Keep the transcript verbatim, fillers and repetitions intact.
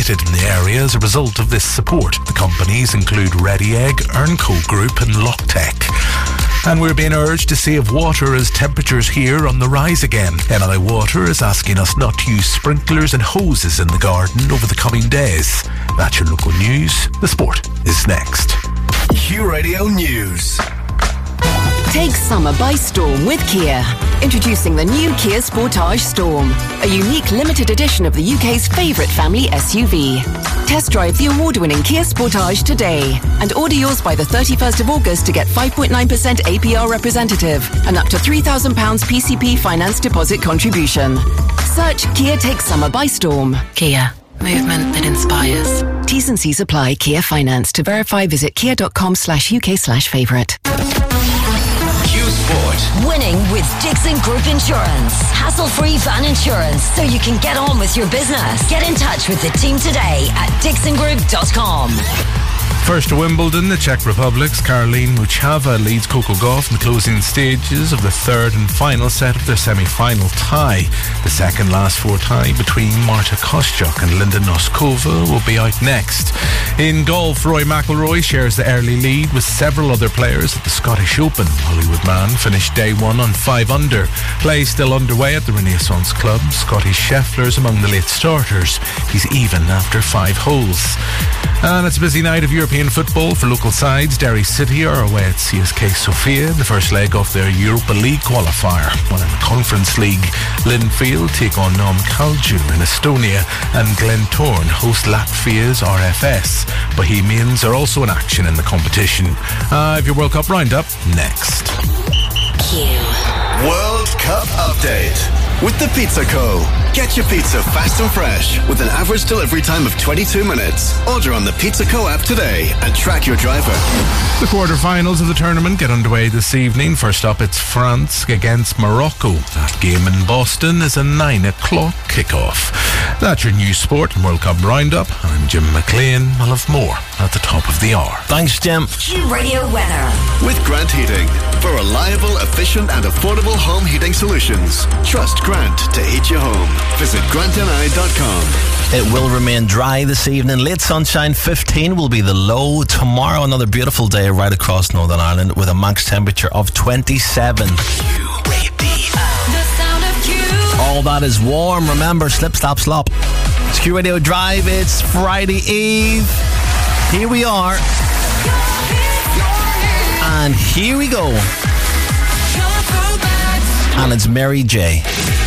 targeted in the area as a result of this support. The companies include Ready Egg, Earnco Group and Loctech. And we're being urged to save water as temperatures here on the rise again. N I Water is asking us not to use sprinklers and hoses in the garden over the coming days. That's your local news. The sport is next. Q Radio News. Take summer by storm with Kia. Introducing the new Kia Sportage Storm, a unique limited edition of the U K's favourite family S U V. Test drive the award-winning Kia Sportage today and order yours by the thirty-first of August to get five point nine percent A P R representative and up to three thousand pounds P C P finance deposit contribution. Search Kia Take Summer by Storm. Kia. Movement that inspires. T's and C's apply. Kia Finance. To verify, visit kia.com slash UK slash favourite. Q Sport. Winning with Dixon Group Insurance. Hassle-free van insurance so you can get on with your business. Get in touch with the team today at dixon group dot com. First to Wimbledon, the Czech Republic's Caroline Muchava leads Coco Gauff in the closing stages of the third and final set of their semi-final tie. The second last four tie between Marta Kostyuk and Linda Noskova will be out next. In golf, Rory McIlroy shares the early lead with several other players at the Scottish Open. Hollywood man finished day one on five under. Play still underway at the Renaissance Club. Scotty Scheffler's among the late starters. He's even after five holes. And it's a busy night of European football for local sides. Derry City are away at C S K Sofia, the first leg of their Europa League qualifier. While in the Conference League, Linfield take on Nom Kalju in Estonia and Glentoran host Latvia's R F S. Bohemians are also in action in the competition. Uh, have your World Cup roundup next. Q. World Cup update with the Pizza Co. Get your pizza fast and fresh with an average delivery time of twenty-two minutes. Order on the Pizza Co app today and track your driver. The quarterfinals of the tournament get underway this evening. First up, it's France against Morocco. That game in Boston is a nine o'clock kickoff. That's your news, sport and World Cup roundup. I'm Jim McLean. I'll have more at the top of the hour. Thanks, Jim. Q Radio weather. With Grant Heating. For reliable, efficient and affordable home heating solutions. Trust Grant to heat your home. Visit grant n i dot com. It will remain dry this evening. Late sunshine, fifteen will be the low. Tomorrow, another beautiful day right across Northern Ireland with a max temperature of twenty-seven. All that is warm. Remember, slip, slap, slop. It's Q Radio Drive. It's Friday Eve. Here we are. And here we go. And it's Mary J.